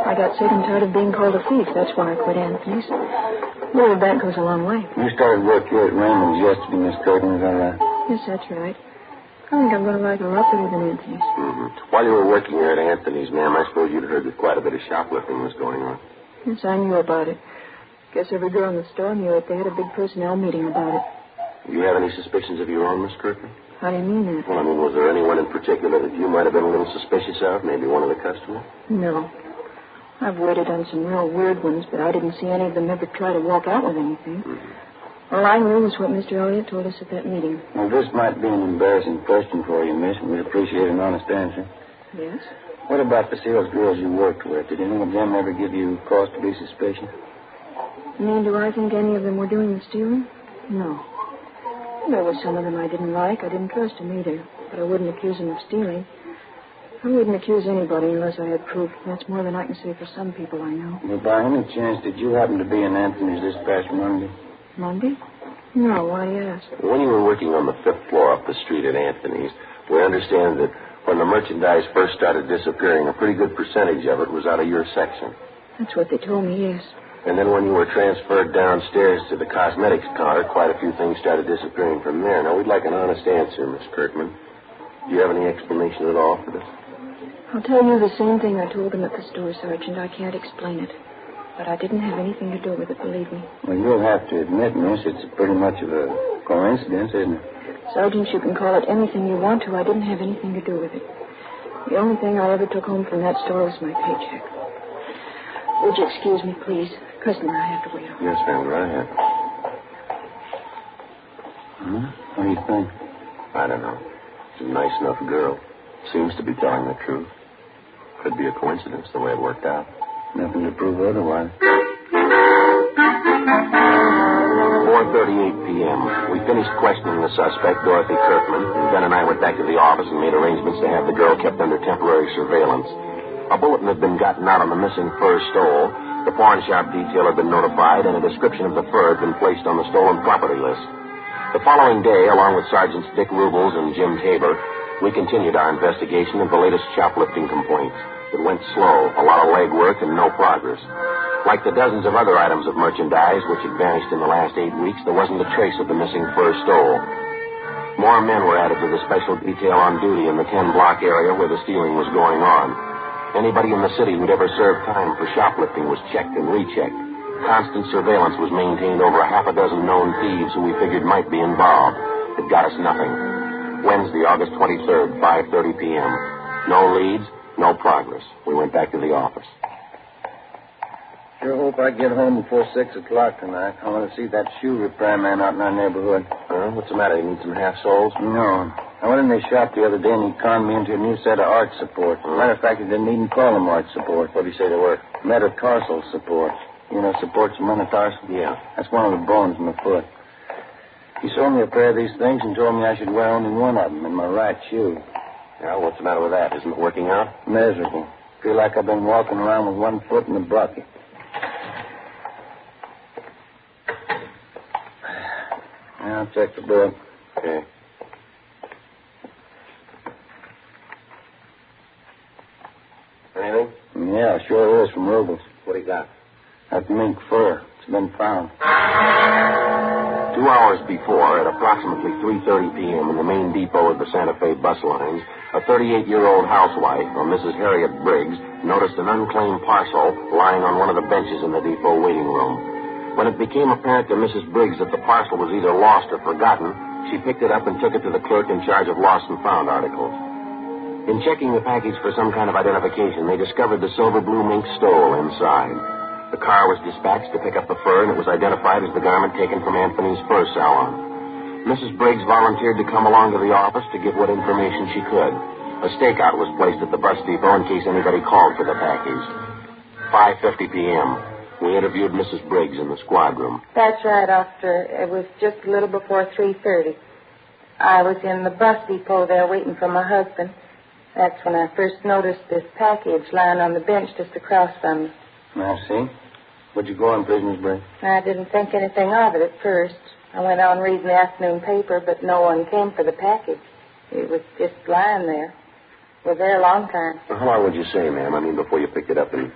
I got sick and tired of being called a thief. That's why I quit Anthony's. Well, that goes a long way. You started work here at Raymond's yesterday, Miss Curtin, is that right? Yes, that's right. I think I'm going to like it a lot better than Anthony's. Mm-hmm. While you were working here at Anthony's, ma'am, I suppose you'd heard that quite a bit of shoplifting was going on. Yes, I knew about it. Guess every girl in the store knew it. They had a big personnel meeting about it. Do you have any suspicions of your own, Miss Kirkman? How do you mean that? Well, I mean, was there anyone in particular that you might have been a little suspicious of? Maybe one of the customers? No. I've waited on some real weird ones, but I didn't see any of them ever try to walk out with anything. Mm-hmm. All I knew was what Mr. Elliott told us at that meeting. Well, this might be an embarrassing question for you, miss, and we'd appreciate an honest answer. Yes? What about the sales girls you worked with? Did any of them ever give you cause to be suspicious? You mean, do I think any of them were doing the stealing? No. There were some of them I didn't like. I didn't trust them either. But I wouldn't accuse them of stealing. I wouldn't accuse anybody unless I had proof. That's more than I can say for some people I know. Well, by any chance, did you happen to be in Anthony's this past Monday? Monday? No, why do you ask? When you were working on the 5th floor up the street at Anthony's, we understand that when the merchandise first started disappearing, a pretty good percentage of it was out of your section. That's what they told me, yes. And then when you were transferred downstairs to the cosmetics counter, quite a few things started disappearing from there. Now, we'd like an honest answer, Miss Kirkman. Do you have any explanation at all for this? I'll tell you the same thing I told them at the store, Sergeant. I can't explain it. But I didn't have anything to do with it, believe me. Well, you'll have to admit, miss, it's pretty much of a coincidence, isn't it? Sergeant, you can call it anything you want to. I didn't have anything to do with it. The only thing I ever took home from that store was my paycheck. Would you excuse me, please? Customer, I have to wait on. Yes, ma'am, go right ahead. What do you think? I don't know. She's a nice enough girl. Seems to be telling the truth. Could be a coincidence the way it worked out. Nothing to prove otherwise. 4:38 p.m. We finished questioning the suspect, Dorothy Kirkman. Ben and I went back to the office and made arrangements to have the girl kept under temporary surveillance. A bulletin had been gotten out on the missing fur stole. The pawn shop detail had been notified, and a description of the fur had been placed on the stolen property list. The following day, along with Sergeants Dick Rubles and Jim Tabor, we continued our investigation of the latest shoplifting complaints. It went slow, a lot of legwork, and no progress. Like the dozens of other items of merchandise which had vanished in the last 8 weeks, there wasn't a trace of the missing fur stole. More men were added to the special detail on duty in the 10-block area where the stealing was going on. Anybody in the city who'd ever served time for shoplifting was checked and rechecked. Constant surveillance was maintained over a half a dozen known thieves who we figured might be involved. It got us nothing. Wednesday, August 23rd, 5:30 p.m. No leads, no progress. We went back to the office. Sure hope I get home before 6 o'clock tonight. I want to see that shoe repair man out in our neighborhood. What's the matter? You need some half-soles? No. I went in their shop the other day and he conned me into a new set of arch supports. As a matter of fact, he didn't even call them arch supports. What did he say they were? Metatarsal supports. You know, supports the metatarsal? Yeah. That's one of the bones in the foot. He sold me a pair of these things and told me I should wear only one of them in my right shoe. Yeah, what's the matter with that? Isn't it working out? Miserable. Feel like I've been walking around with one foot in a bucket. I'll check the bill. Okay. Anything? Yeah, sure is from Rubles. What do you got? That mink fur. It's been found. 2 hours before, at approximately 3:30 p.m. in the main depot of the Santa Fe bus lines, a 38-year-old housewife, Mrs. Harriet Briggs, noticed an unclaimed parcel lying on one of the benches in the depot waiting room. When it became apparent to Mrs. Briggs that the parcel was either lost or forgotten, she picked it up and took it to the clerk in charge of lost and found articles. In checking the package for some kind of identification, they discovered the silver blue mink stole inside. The car was dispatched to pick up the fur, and it was identified as the garment taken from Anthony's fur salon. Mrs. Briggs volunteered to come along to the office to give what information she could. A stakeout was placed at the bus depot in case anybody called for the package. 5:50 p.m. We interviewed Mrs. Briggs in the squad room. That's right, officer. It was just a little before 3:30. I was in the bus depot there waiting for my husband. That's when I first noticed this package lying on the bench just across from me. I see. What'd you go on, Prisoner's Briggs? I didn't think anything of it at first. I went on reading the afternoon paper, but no one came for the package. It was just lying there. It was there a long time. Well, how long would you say, ma'am? I mean, before you picked it up and